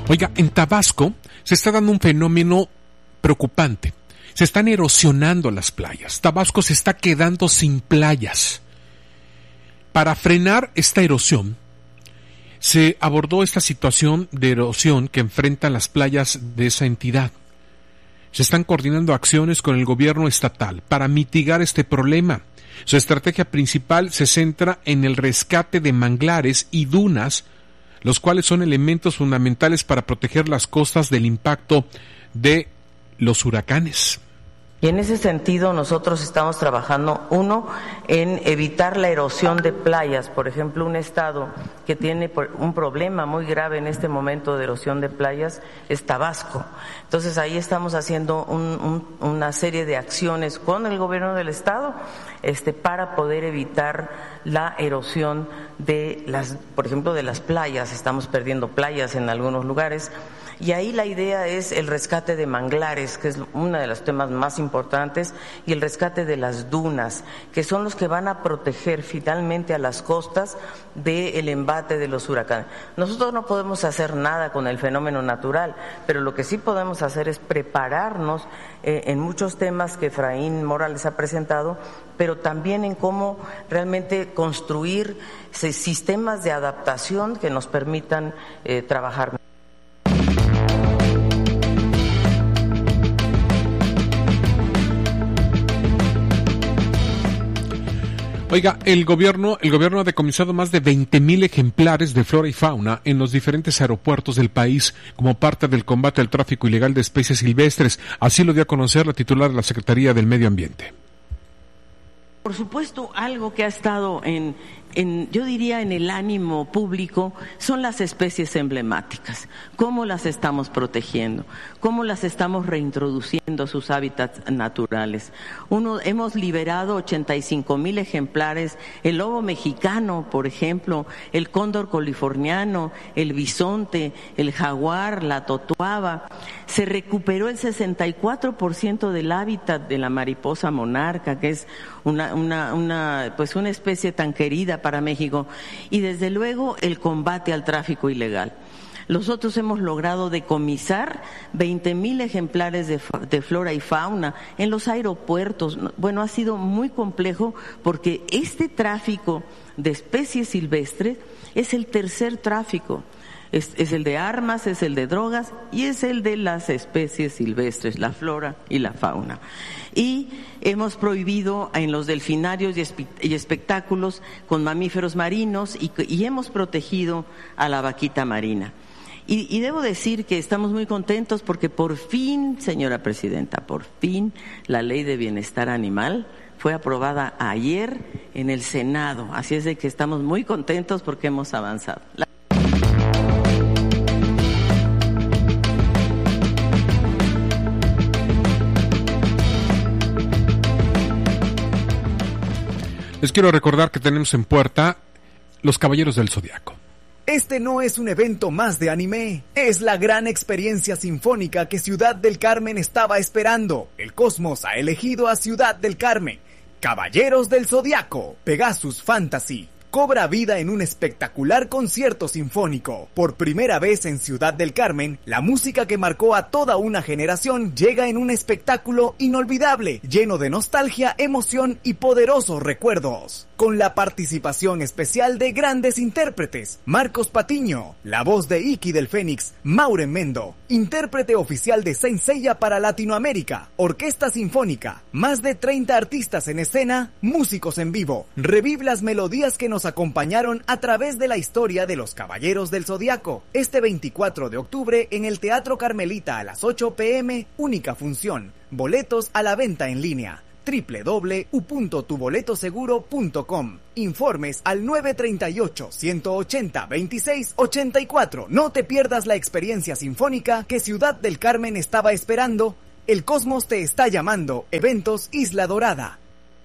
Oiga, en Tabasco se está dando un fenómeno preocupante. Se están erosionando las playas. Tabasco se está quedando sin playas. Para frenar esta erosión, se abordó esta situación de erosión que enfrentan las playas de esa entidad. Se están coordinando acciones con el gobierno estatal para mitigar este problema. Su estrategia principal se centra en el rescate de manglares y dunas, los cuales son elementos fundamentales para proteger las costas del impacto de los huracanes. Y en ese sentido nosotros estamos trabajando, uno, en evitar la erosión de playas. Por ejemplo, un estado que tiene un problema muy grave en este momento de erosión de playas es Tabasco. Entonces ahí estamos haciendo una serie de acciones con el gobierno del estado para poder evitar la erosión de por ejemplo, de las playas. Estamos perdiendo playas en algunos lugares. Y ahí la idea es el rescate de manglares, que es uno de los temas más importantes, y el rescate de las dunas, que son los que van a proteger finalmente a las costas del embate de los huracanes. Nosotros no podemos hacer nada con el fenómeno natural, pero lo que sí podemos hacer es prepararnos en muchos temas que Efraín Morales ha presentado, pero también en cómo realmente construir sistemas de adaptación que nos permitan trabajar. Oiga, el gobierno ha decomisado más de 20,000 ejemplares de flora y fauna en los diferentes aeropuertos del país como parte del combate al tráfico ilegal de especies silvestres. Así lo dio a conocer la titular de la Secretaría del Medio Ambiente. Por supuesto, algo que ha estado yo diría en el ánimo público son las especies emblemáticas. ¿Cómo las estamos protegiendo? ¿Cómo las estamos reintroduciendo a sus hábitats naturales? Hemos liberado 85,000 ejemplares, el lobo mexicano, por ejemplo, el cóndor californiano, el bisonte, el jaguar, la totuaba. Se recuperó el 64% del hábitat de la mariposa monarca, que es una especie tan querida para México, y desde luego el combate al tráfico ilegal. Nosotros hemos logrado decomisar 20,000 ejemplares de flora y fauna en los aeropuertos. Bueno, ha sido muy complejo porque este tráfico de especies silvestres es el tercer tráfico. Es el de armas, es el de drogas y es el de las especies silvestres, la flora y la fauna. Y hemos prohibido en los delfinarios y espectáculos con mamíferos marinos y hemos protegido a la vaquita marina. Y debo decir que estamos muy contentos porque por fin, señora presidenta, por fin la Ley de Bienestar Animal fue aprobada ayer en el Senado. Así es de que estamos muy contentos porque hemos avanzado. Les quiero recordar que tenemos en puerta Los Caballeros del Zodiaco. Este no es un evento más de anime, es la gran experiencia sinfónica que Ciudad del Carmen estaba esperando. El Cosmos ha elegido a Ciudad del Carmen. Caballeros del Zodiaco, Pegasus Fantasy. Cobra vida en un espectacular concierto sinfónico. Por primera vez en Ciudad del Carmen, la música que marcó a toda una generación llega en un espectáculo inolvidable, lleno de nostalgia, emoción y poderosos recuerdos. Con la participación especial de grandes intérpretes: Marcos Patiño, la voz de Iki del Fénix, Mauren Mendo, intérprete oficial de Saint Seiya para Latinoamérica, Orquesta Sinfónica, más de 30 artistas en escena, músicos en vivo. Revive las melodías que nos acompañaron a través de la historia de los Caballeros del Zodiaco. Este 24 de octubre en el Teatro Carmelita a las 8 p.m, única función. Boletos a la venta en línea. www.tuboletoseguro.com. Informes al 938-180-2684. No te pierdas la experiencia sinfónica que Ciudad del Carmen estaba esperando. El Cosmos te está llamando. Eventos Isla Dorada.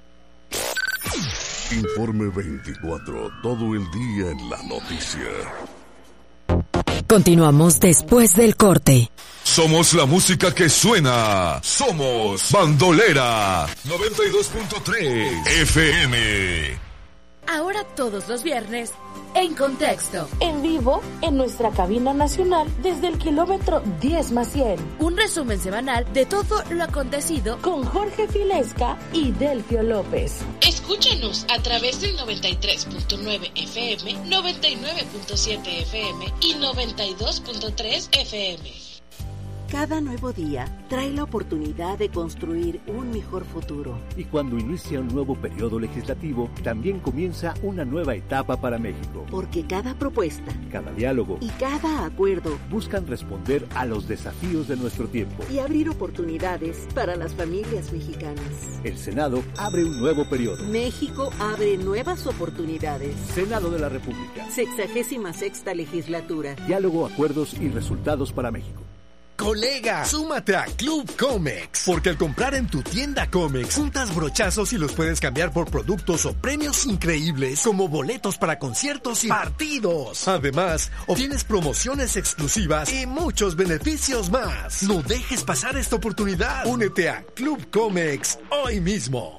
Informe 24, todo el día en la noticia. Continuamos después del corte. Somos la música que suena. Somos Bandolera 92.3 FM. Ahora todos los viernes, En Contexto. En vivo, en nuestra cabina nacional, desde el kilómetro 10+100. Un resumen semanal de todo lo acontecido con Jorge Filesca y Delfio López. Escúchanos a través del 93.9 FM, 99.7 FM y 92.3 FM. Cada nuevo día trae la oportunidad de construir un mejor futuro. Y cuando inicia un nuevo periodo legislativo, también comienza una nueva etapa para México. Porque cada propuesta, cada diálogo y cada acuerdo buscan responder a los desafíos de nuestro tiempo y abrir oportunidades para las familias mexicanas. El Senado abre un nuevo periodo. México abre nuevas oportunidades. Senado de la República. 66ª legislatura. Diálogo, acuerdos y resultados para México. Colega, súmate a Club Comex, porque al comprar en tu tienda Comex, juntas brochazos y los puedes cambiar por productos o premios increíbles como boletos para conciertos y partidos. Además, obtienes promociones exclusivas y muchos beneficios más. No dejes pasar esta oportunidad. Únete a Club Comex hoy mismo.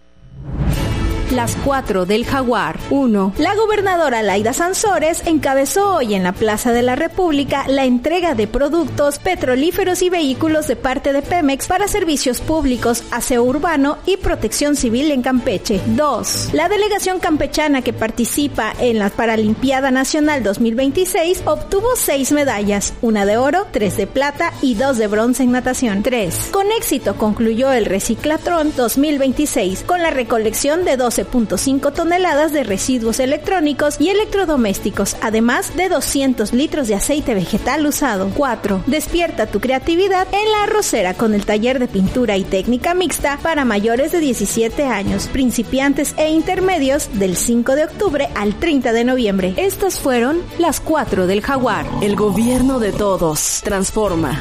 Las 4 del Jaguar. 1. La gobernadora Laida Sansores encabezó hoy en la Plaza de la República la entrega de productos petrolíferos y vehículos de parte de Pemex para servicios públicos, aseo urbano y protección civil en Campeche. 2. La delegación campechana que participa en la Paralimpiada Nacional 2026 obtuvo 6 medallas, 1 de oro, 3 de plata y 2 de bronce en natación. 3. Con éxito concluyó el Reciclatrón 2026 con la recolección de 12.5 toneladas de residuos electrónicos y electrodomésticos, además de 200 litros de aceite vegetal usado. 4. Despierta tu creatividad en La Arrocera con el taller de pintura y técnica mixta para mayores de 17 años, principiantes e intermedios del 5 de octubre al 30 de noviembre. Estas fueron las 4 del Jaguar. El gobierno de todos. Transforma.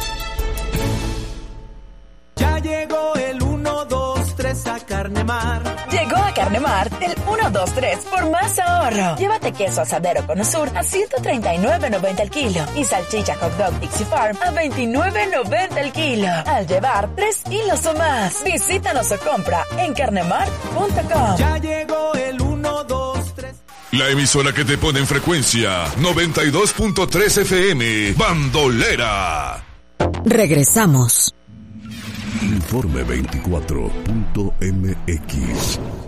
Ya llegó el 1, 2, 3 a Carnemar. Llegó a Carnemar el 1, 2, 3 por más ahorro. Llévate queso asadero Cono Sur a $139.90 el kilo y salchicha hot dog Dixie Farm a $29.90 el kilo. Al llevar 3 kilos o más, visítanos o compra en carnemar.com. Ya llegó el 1, 2, 3. La emisora que te pone en frecuencia 92.3 FM, Bandolera. Regresamos. Informe 24.mx.